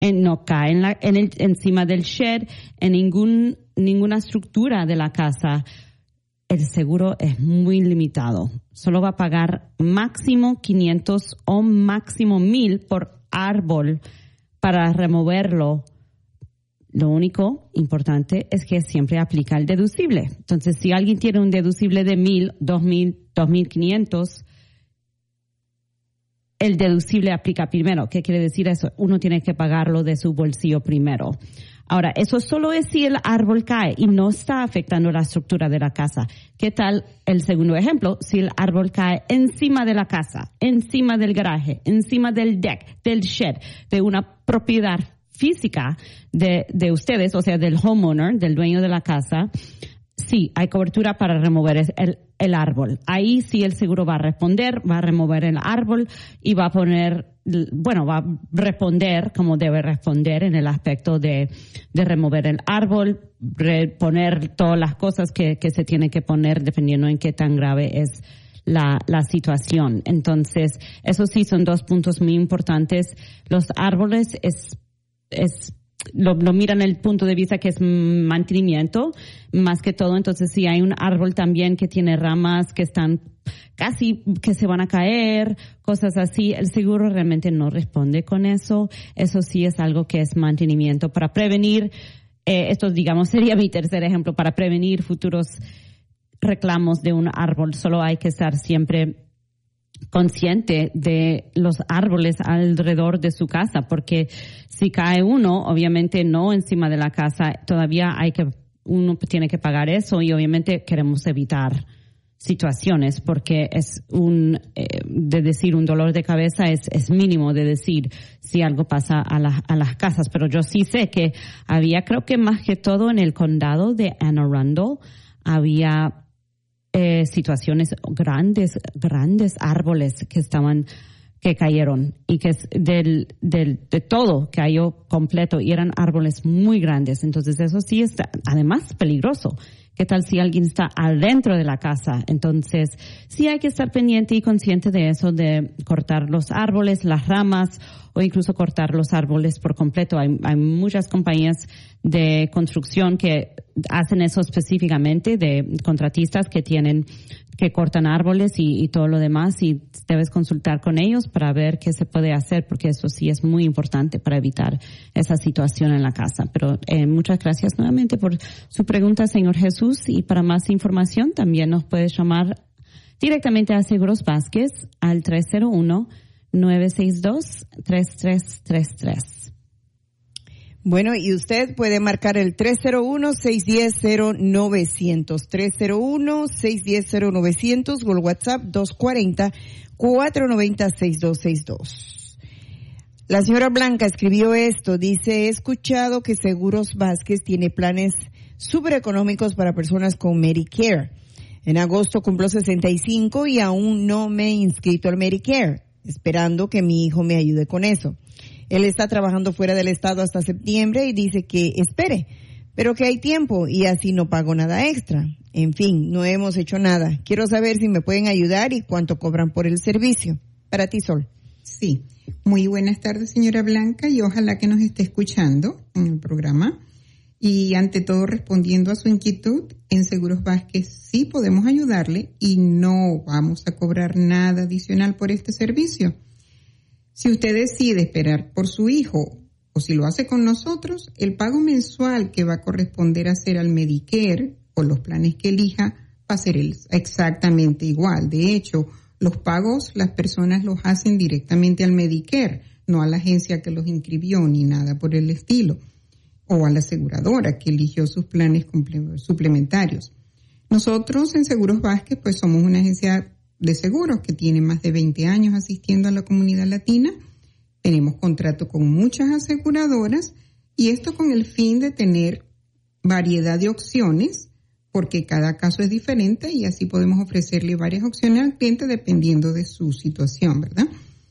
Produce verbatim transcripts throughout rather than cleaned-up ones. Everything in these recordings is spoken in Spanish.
en, no cae en la, en el, encima del shed, en ningún, ninguna estructura de la casa. El seguro es muy limitado. Solo va a pagar máximo quinientos o máximo mil por árbol para removerlo. Lo único importante es que siempre aplica el deducible. Entonces, si alguien tiene un deducible de mil, dos mil, dos mil quinientos, el deducible aplica primero. ¿Qué quiere decir eso? Uno tiene que pagarlo de su bolsillo primero. Ahora, eso solo es si el árbol cae y no está afectando la estructura de la casa. ¿Qué tal el segundo ejemplo? Si el árbol cae encima de la casa, encima del garaje, encima del deck, del shed, de una propiedad física de, de ustedes, o sea, del homeowner, del dueño de la casa, sí, hay cobertura para remover el, el árbol. Ahí sí el seguro va a responder, va a remover el árbol y va a poner, bueno, va a responder como debe responder en el aspecto de, de remover el árbol, poner todas las cosas que, que se tiene que poner dependiendo en qué tan grave es la, la situación. Entonces, esos sí son dos puntos muy importantes. Los árboles es es lo, lo miran el punto de vista que es mantenimiento más que todo. Entonces, si hay un árbol también que tiene ramas que están casi que se van a caer, cosas así, el seguro realmente no responde con eso. Eso sí es algo que es mantenimiento para prevenir. Eh, esto, digamos, sería mi tercer ejemplo, para prevenir futuros reclamos de un árbol. Solo hay que estar siempre consciente de los árboles alrededor de su casa, porque si cae uno, obviamente no encima de la casa, todavía hay que, uno tiene que pagar eso, y obviamente queremos evitar situaciones, porque es un, eh, de decir un dolor de cabeza es, es mínimo de decir si algo pasa a, la, a las casas. Pero yo sí sé que había, creo que más que todo en el condado de Anne Arundel, había Eh, situaciones grandes, grandes árboles que estaban, que cayeron, y que es del, del, de todo cayó completo, y eran árboles muy grandes. Entonces eso sí está, además, peligroso. ¿Qué tal si alguien está adentro de la casa? Entonces sí hay que estar pendiente y consciente de eso, de cortar los árboles, las ramas, o incluso cortar los árboles por completo. Hay, hay muchas compañías de construcción que hacen eso específicamente, de contratistas que tienen, que cortan árboles y, y todo lo demás, y debes consultar con ellos para ver qué se puede hacer, porque eso sí es muy importante para evitar esa situación en la casa. Pero eh, muchas gracias nuevamente por su pregunta, señor Jesús, y para más información también nos puedes llamar directamente a Seguros Vázquez al tres cero uno, nueve seis dos, tres tres tres tres. Bueno, y usted puede marcar el tres cero uno, seis uno cero, nueve cero cero, tres cero uno, seis uno cero, nueve cero cero, o el WhatsApp dos cuatro cero, cuatro nueve cero, seis dos seis dos. La señora Blanca escribió esto, dice: he escuchado que Seguros Vázquez tiene planes súper económicos para personas con Medicare. En agosto cumplo sesenta y cinco y aún no me he inscrito al Medicare, esperando que mi hijo me ayude con eso. Él está trabajando fuera del estado hasta septiembre y dice que espere, pero que hay tiempo y así no pago nada extra. En fin, no hemos hecho nada. Quiero saber si me pueden ayudar y cuánto cobran por el servicio. Para ti, Sol. Sí. Muy buenas tardes, señora Blanca, y ojalá que nos esté escuchando en el programa. Y ante todo, respondiendo a su inquietud, en Seguros Vázquez sí podemos ayudarle y no vamos a cobrar nada adicional por este servicio. Si usted decide esperar por su hijo o si lo hace con nosotros, el pago mensual que va a corresponder a hacer al Medicare o los planes que elija va a ser exactamente igual. De hecho, los pagos las personas los hacen directamente al Medicare, no a la agencia que los inscribió ni nada por el estilo, o a la aseguradora que eligió sus planes suplementarios. Nosotros en Seguros Vázquez pues somos una agencia de seguros que tiene más de veinte años asistiendo a la comunidad latina. Tenemos contrato con muchas aseguradoras, y esto con el fin de tener variedad de opciones, porque cada caso es diferente y así podemos ofrecerle varias opciones al cliente dependiendo de su situación, ¿verdad?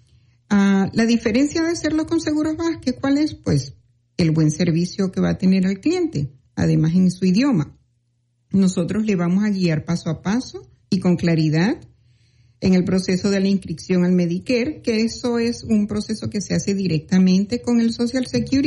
Ah, la diferencia de hacerlo con Seguros Vázquez, ¿cuál es? Pues el buen servicio que va a tener al cliente, además en su idioma. Nosotros le vamos a guiar paso a paso y con claridad en el proceso de la inscripción al Medicare, que eso es un proceso que se hace directamente con el Social Security